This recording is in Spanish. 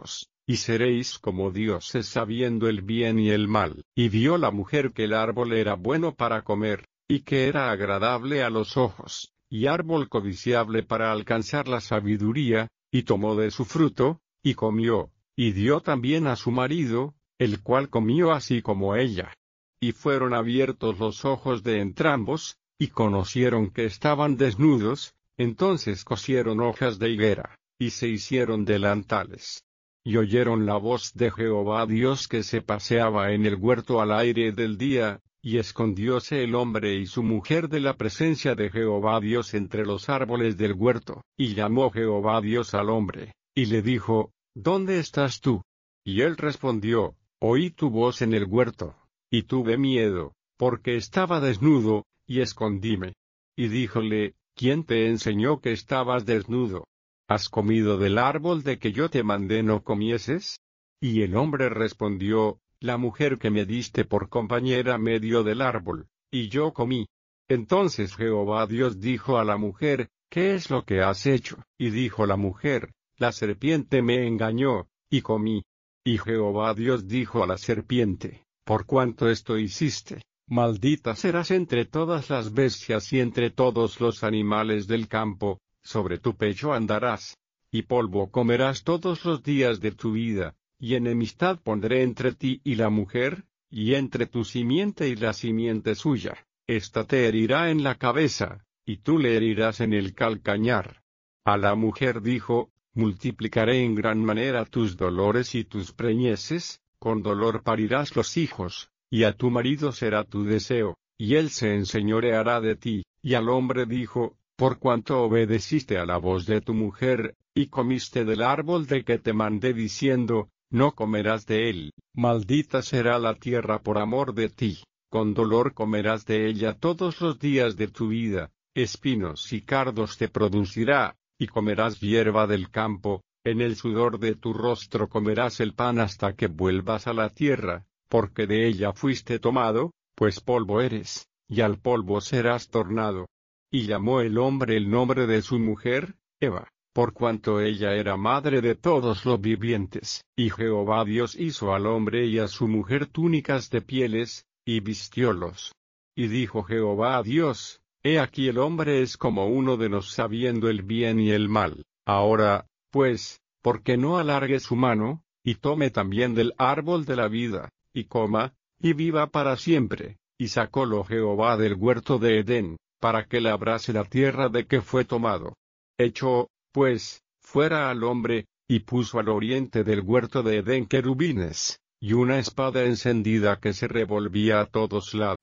hijos, y seréis como dioses sabiendo el bien y el mal. Y vio la mujer que el árbol era bueno para comer, y que era agradable a los ojos, y árbol codiciable para alcanzar la sabiduría, y tomó de su fruto, y comió, y dio también a su marido, el cual comió así como ella. Y fueron abiertos los ojos de entrambos, y conocieron que estaban desnudos, entonces cosieron hojas de higuera, y se hicieron delantales. Y oyeron la voz de Jehová Dios que se paseaba en el huerto al aire del día, y escondióse el hombre y su mujer de la presencia de Jehová Dios entre los árboles del huerto. Y llamó Jehová Dios al hombre, y le dijo, ¿Dónde estás tú? Y él respondió, Oí tu voz en el huerto, y tuve miedo, porque estaba desnudo, y escondíme. Y díjole, ¿Quién te enseñó que estabas desnudo? ¿Has comido del árbol de que yo te mandé no comieses? Y el hombre respondió, La mujer que me diste por compañera me dio del árbol, y yo comí. Entonces Jehová Dios dijo a la mujer, ¿Qué es lo que has hecho? Y dijo la mujer, La serpiente me engañó, y comí. Y Jehová Dios dijo a la serpiente, Por cuanto esto hiciste, maldita serás entre todas las bestias y entre todos los animales del campo, sobre tu pecho andarás, y polvo comerás todos los días de tu vida, y enemistad pondré entre ti y la mujer, y entre tu simiente y la simiente suya. Esta te herirá en la cabeza, y tú le herirás en el calcañar. A la mujer dijo, multiplicaré en gran manera tus dolores y tus preñeces, con dolor parirás los hijos, y a tu marido será tu deseo, y él se enseñoreará de ti. Y al hombre dijo, por cuanto obedeciste a la voz de tu mujer, y comiste del árbol de que te mandé diciendo, no comerás de él, maldita será la tierra por amor de ti, con dolor comerás de ella todos los días de tu vida, espinos y cardos te producirá, y comerás hierba del campo, en el sudor de tu rostro comerás el pan hasta que vuelvas a la tierra, porque de ella fuiste tomado, pues polvo eres, y al polvo serás tornado. Y llamó el hombre el nombre de su mujer, Eva, por cuanto ella era madre de todos los vivientes. Y Jehová Dios hizo al hombre y a su mujer túnicas de pieles, y vistiólos. Y dijo Jehová a Dios, He aquí el hombre es como uno de nos sabiendo el bien y el mal. Ahora, pues, ¿por qué no alargue su mano, y tome también del árbol de la vida, y coma, y viva para siempre? Y sacólo Jehová del huerto de Edén, para que labrase la tierra de que fue tomado. Echó, pues, fuera al hombre, y puso al oriente del huerto de Edén querubines, y una espada encendida que se revolvía a todos lados.